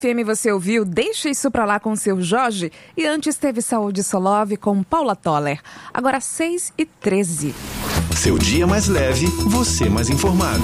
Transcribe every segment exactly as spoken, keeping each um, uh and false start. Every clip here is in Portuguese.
F M você ouviu Deixa Isso Pra Lá com o seu Jorge e antes teve Saúde Solove com Paula Toller. Agora seis e treze. Seu dia mais leve, você mais informado.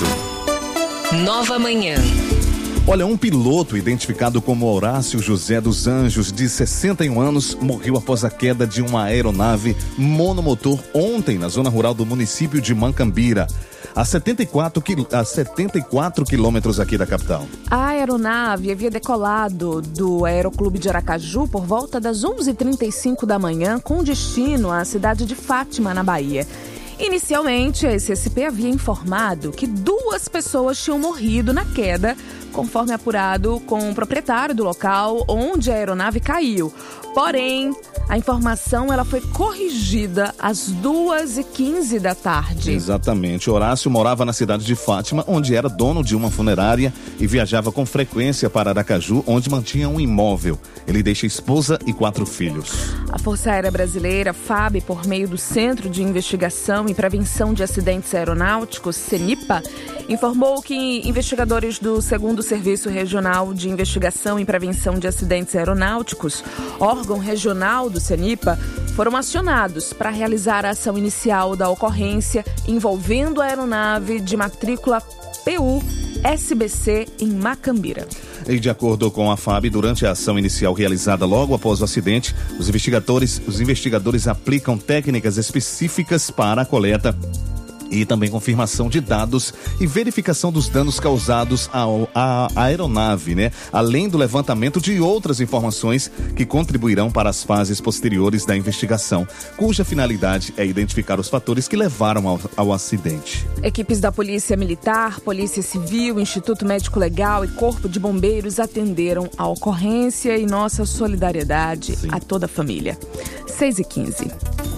Nova Manhã. Olha, um piloto identificado como Horácio José dos Anjos, de sessenta e um anos, morreu após a queda de uma aeronave monomotor ontem na zona rural do município de Macambira, a setenta e quatro, a setenta e quatro quilômetros aqui da capital. A aeronave havia decolado do Aeroclube de Aracaju por volta das onze e trinta e cinco da manhã, com destino à cidade de Fátima, na Bahia. Inicialmente, a S S P havia informado que duas pessoas tinham morrido na queda, conforme apurado com o proprietário do local onde a aeronave caiu. Porém, a informação ela foi corrigida às duas e quinze da tarde. Exatamente. Horácio morava na cidade de Fátima, onde era dono de uma funerária e viajava com frequência para Aracaju, onde mantinha um imóvel. Ele deixa esposa e quatro filhos. A Força Aérea Brasileira, F A B, por meio do Centro de Investigação e Prevenção de Acidentes Aeronáuticos, CENIPA, informou que investigadores do segundo Serviço Regional de Investigação e Prevenção de Acidentes Aeronáuticos, órgão regional do CENIPA, foram acionados para realizar a ação inicial da ocorrência envolvendo a aeronave de matrícula P U S B C em Macambira. E de acordo com a F A B, durante a ação inicial realizada logo após o acidente, os investigadores, os investigadores aplicam técnicas específicas para a coleta e também confirmação de dados e verificação dos danos causados à aeronave, né? Além do levantamento de outras informações que contribuirão para as fases posteriores da investigação, cuja finalidade é identificar os fatores que levaram ao, ao acidente. Equipes da Polícia Militar, Polícia Civil, Instituto Médico Legal e Corpo de Bombeiros atenderam a ocorrência e nossa solidariedade Sim. a toda a família. seis e quinze.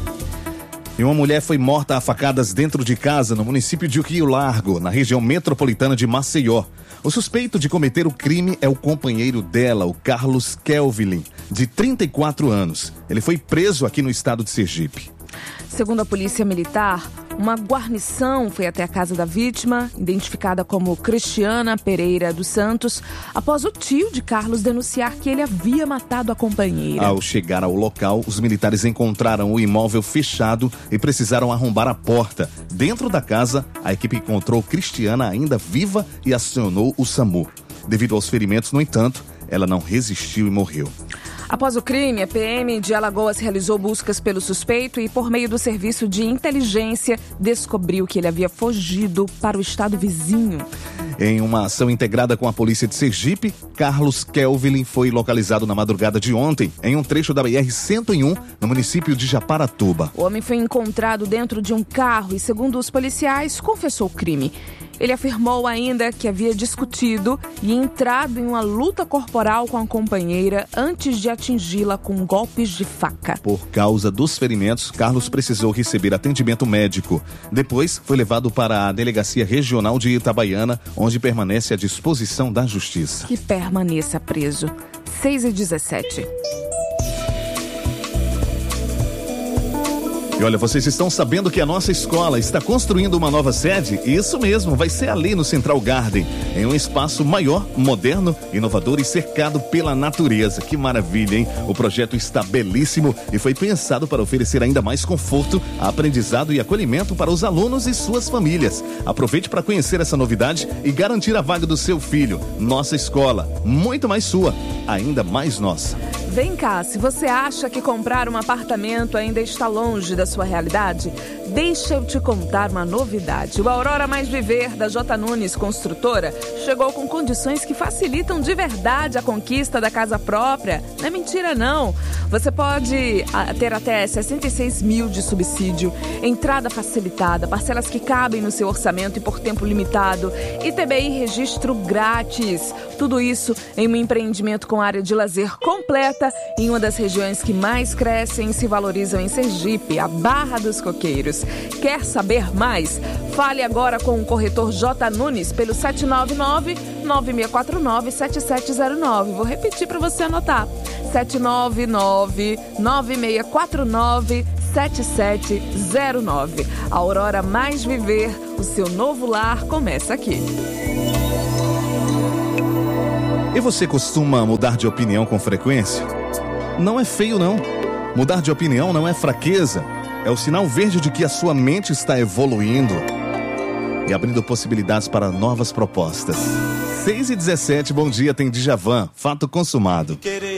E uma mulher foi morta a facadas dentro de casa no município de Rio Largo, na região metropolitana de Maceió. O suspeito de cometer o crime é o companheiro dela, o Carlos Kelvin, de trinta e quatro anos. Ele foi preso aqui no estado de Sergipe. Segundo a Polícia Militar, uma guarnição foi até a casa da vítima, identificada como Cristiana Pereira dos Santos, após o tio de Carlos denunciar que ele havia matado a companheira. Ao chegar ao local, os militares encontraram o imóvel fechado e precisaram arrombar a porta. Dentro da casa, a equipe encontrou Cristiana ainda viva e acionou o SAMU. Devido aos ferimentos, no entanto, ela não resistiu e morreu. Após o crime, a P M de Alagoas realizou buscas pelo suspeito e, por meio do serviço de inteligência, descobriu que ele havia fugido para o estado vizinho. Em uma ação integrada com a polícia de Sergipe, Carlos Kelvin foi localizado na madrugada de ontem, em um trecho da B R cento e um, no município de Japaratuba. O homem foi encontrado dentro de um carro e, segundo os policiais, confessou o crime. Ele afirmou ainda que havia discutido e entrado em uma luta corporal com a companheira antes de atingi-la com golpes de faca. Por causa dos ferimentos, Carlos precisou receber atendimento médico. Depois, foi levado para a Delegacia Regional de Itabaiana, onde permanece à disposição da Justiça. Que permaneça preso. seis e dezessete. E olha, vocês estão sabendo que a nossa escola está construindo uma nova sede? Isso mesmo, vai ser ali no Central Garden, em um espaço maior, moderno, inovador e cercado pela natureza. Que maravilha, hein? O projeto está belíssimo e foi pensado para oferecer ainda mais conforto, aprendizado e acolhimento para os alunos e suas famílias. Aproveite para conhecer essa novidade e garantir a vaga do seu filho. Nossa escola, muito mais sua, ainda mais nossa. Vem cá, se você acha que comprar um apartamento ainda está longe da sua realidade, deixa eu te contar uma novidade. O Aurora Mais Viver, da J. Nunes Construtora, chegou com condições que facilitam de verdade a conquista da casa própria. Não é mentira, não. Você pode ter até sessenta e seis mil de subsídio, entrada facilitada, parcelas que cabem no seu orçamento e por tempo limitado, I T B I registro grátis. Tudo isso em um empreendimento com área de lazer completa em uma das regiões que mais crescem e se valorizam em Sergipe, a Barra dos Coqueiros. Quer saber mais? Fale agora com o corretor J. Nunes pelo sete nove nove, nove seis quatro nove, sete sete zero nove. Vou repetir para você anotar. sete nove nove, nove seis quatro nove, sete sete zero nove. A Aurora Mais Viver, o seu novo lar começa aqui. E você costuma mudar de opinião com frequência? Não é feio, não. Mudar de opinião não é fraqueza. É o sinal verde de que a sua mente está evoluindo e abrindo possibilidades para novas propostas. seis e dezessete, bom dia, tem Djavan, fato consumado.